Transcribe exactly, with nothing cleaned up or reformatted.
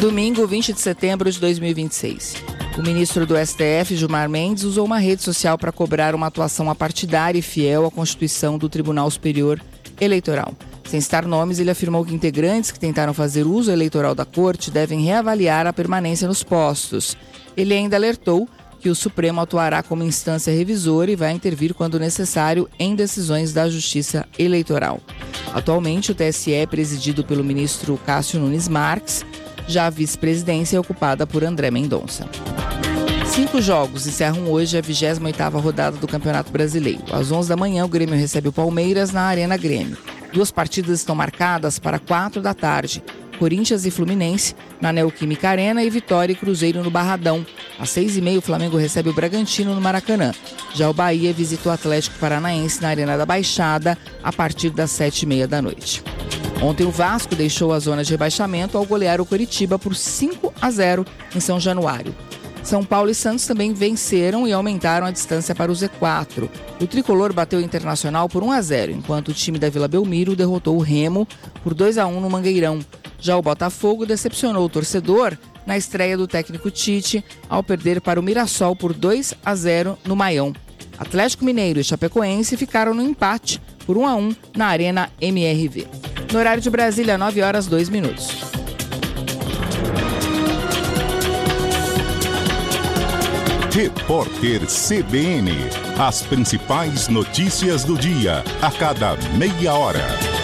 Domingo, vinte de setembro de dois mil e vinte e seis. O ministro do S T F, Gilmar Mendes, usou uma rede social para cobrar uma atuação apartidária e fiel à Constituição do Tribunal Superior Eleitoral. Sem citar nomes, ele afirmou que integrantes que tentaram fazer uso eleitoral da corte devem reavaliar a permanência nos postos. Ele ainda alertou que o Supremo atuará como instância revisora e vai intervir quando necessário em decisões da Justiça Eleitoral. Atualmente, o T S E é presidido pelo ministro Cássio Nunes Marques, já a vice-presidência é ocupada por André Mendonça. Cinco jogos encerram hoje a vigésima oitava rodada do Campeonato Brasileiro. Às onze da manhã, o Grêmio recebe o Palmeiras na Arena Grêmio. Duas partidas estão marcadas para quatro da tarde. Corinthians e Fluminense na Neoquímica Arena e Vitória e Cruzeiro no Barradão. Às seis e meia, o Flamengo recebe o Bragantino no Maracanã. Já o Bahia visita o Atlético Paranaense na Arena da Baixada a partir das sete e meia da noite. Ontem o Vasco deixou a zona de rebaixamento ao golear o Coritiba por cinco a zero em São Januário. São Paulo e Santos também venceram e aumentaram a distância para o Z quatro. O tricolor bateu o Internacional por um a zero, enquanto o time da Vila Belmiro derrotou o Remo por dois a um no Mangueirão. Já o Botafogo decepcionou o torcedor na estreia do técnico Tite ao perder para o Mirassol por dois a zero no Maião. Atlético Mineiro e Chapecoense ficaram no empate por um a um na Arena M R V. No horário de Brasília, nove horas e dois minutos. Repórter C B N. As principais notícias do dia, a cada meia hora.